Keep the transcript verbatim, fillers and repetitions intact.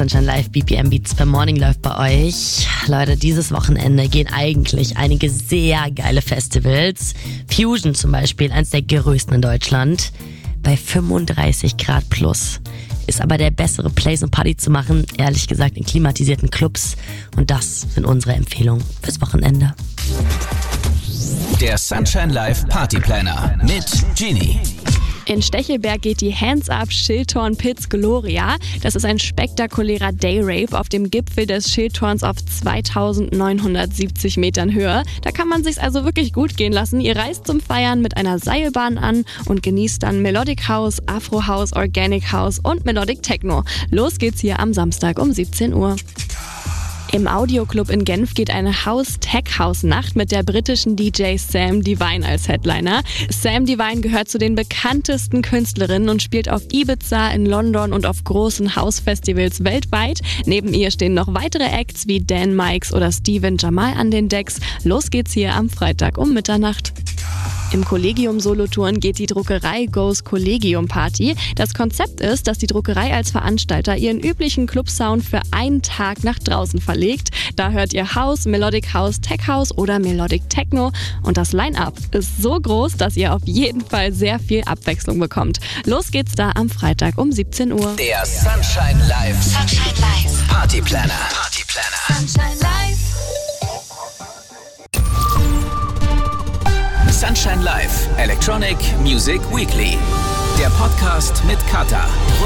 Sunshine Live, B P M Beats per Morning läuft bei euch. Leute, dieses Wochenende gehen eigentlich einige sehr geile Festivals. Fusion zum Beispiel, eins der größten in Deutschland, bei fünfunddreißig Grad plus. Ist aber der bessere Place, um Party zu machen, ehrlich gesagt in klimatisierten Clubs. Und das sind unsere Empfehlungen fürs Wochenende. Der Sunshine Live Party Planner mit Genie. In Stechelberg geht die Hands Up Schildhorn Pits Gloria. Das ist ein spektakulärer Dayrave auf dem Gipfel des Schildhorns auf zweitausendneunhundertsiebzig Metern Höhe. Da kann man sich's also wirklich gut gehen lassen. Ihr reist zum Feiern mit einer Seilbahn an und genießt dann Melodic House, Afro House, Organic House und Melodic Techno. Los geht's hier am Samstag um siebzehn Uhr. Im Audioclub in Genf geht eine House-Tech-House-Nacht mit der britischen D J Sam Divine als Headliner. Sam Divine gehört zu den bekanntesten Künstlerinnen und spielt auf Ibiza, in London und auf großen House-Festivals weltweit. Neben ihr stehen noch weitere Acts wie Dan Mikes oder Steven Jamal an den Decks. Los geht's hier am Freitag um Mitternacht. Im Collegium Solothurn geht die Druckerei Goes Collegium Party. Das Konzept ist, dass die Druckerei als Veranstalter ihren üblichen Clubsound für einen Tag nach draußen verlegt. Da hört ihr House, Melodic House, Tech House oder Melodic Techno. Und das Line-Up ist so groß, dass ihr auf jeden Fall sehr viel Abwechslung bekommt. Los geht's da am Freitag um siebzehn Uhr. Der Sunshine Live, Sunshine Live Party Planner. Party Planner. Sunshine Live. Sunshine Live, Electronic Music Weekly. Der Podcast mit Kata.